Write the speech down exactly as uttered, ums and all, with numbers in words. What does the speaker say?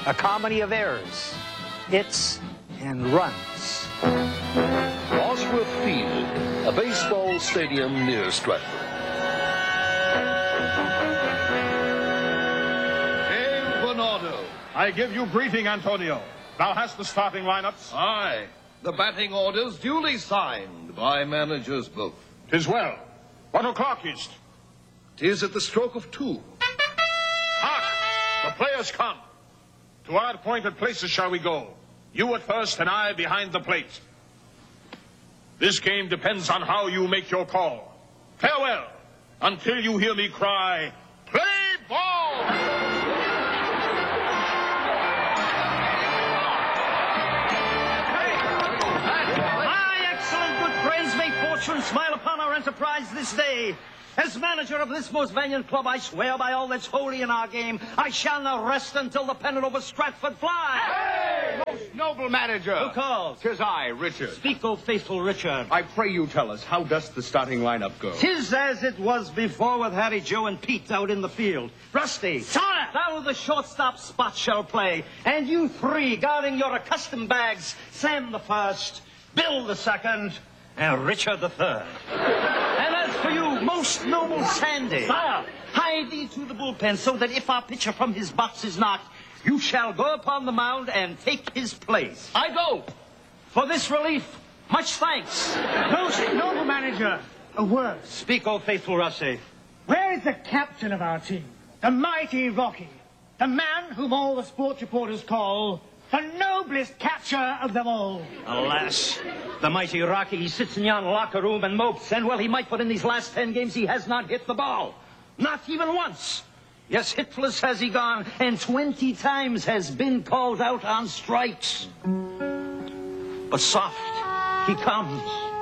A comedy of errors, hits, and runs. Bosworth Field, a baseball stadium near Stratford. Hail Bernardo. I give you greeting, Antonio. Thou hast the starting lineups. Aye. The batting orders duly signed by managers both. Tis well. What o'clock is't? Tis at the stroke of two. Hark! The players come. To our appointed places shall we go. You at first and I behind the plate. This game depends on how you make your call. Farewell, until you hear me cry, play ball! My excellent good friends, may fortune smile upon our enterprise this day. As manager of this most valiant club, I swear by all that's holy in our game, I shall not rest until the pennant over Stratford fly. Hey! Most noble manager. Who calls? Tis I, Richard. Speak, O faithful Richard. I pray you tell us, how does the starting lineup go? Tis as it was before with Harry, Joe, and Pete out in the field. Rusty, sire, thou the shortstop spot shall play, and you three guarding your accustomed bags, Sam the first, Bill the second, and Richard the third. And as for you, most noble Sandy, sire, hie thee to the bullpen so that if our pitcher from his box is knocked, you shall go upon the mound and take his place. I go. For this relief, much thanks. Most noble manager, a word. Speak, O faithful Rusty. Where is the captain of our team? The mighty Rocky. The man whom all the sports reporters call the noblest catcher of them all. Alas, the mighty Rocky, he sits in yon locker room and mopes, and well he might, but in these last ten games he has not hit the ball. Not even once. Yes, hitless has he gone, and twenty times has been called out on strikes. But soft, he comes.